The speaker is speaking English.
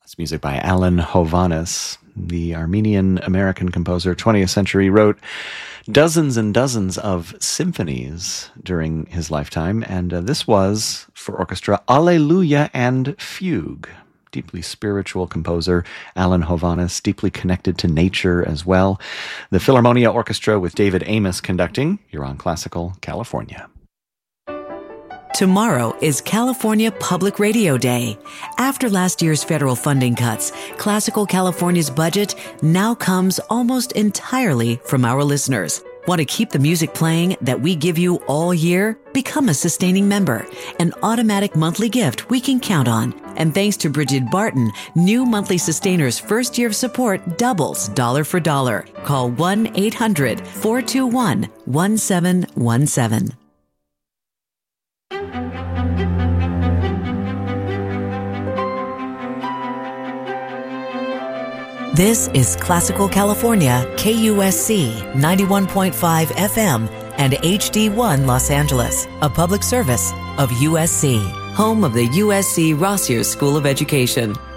It's music by Alan Hovhaness, the Armenian-American composer, 20th century, wrote dozens and dozens of symphonies during his lifetime, and this was, for orchestra, Alleluia and Fugue. Deeply spiritual composer, Alan Hovhaness, deeply connected to nature as well. The Philharmonia Orchestra with David Amos conducting. You're on Classical California. Tomorrow is California Public Radio Day. After last year's federal funding cuts, Classical California's budget now comes almost entirely from our listeners. Want to keep the music playing that we give you all year? Become a sustaining member, an automatic monthly gift we can count on. And thanks to Bridget Barton, new monthly sustainers' first year of support doubles dollar for dollar. Call 1-800-421-1717. This is Classical California, KUSC 91.5 FM and HD1 Los Angeles, a public service of USC, home of the USC Rossier School of Education.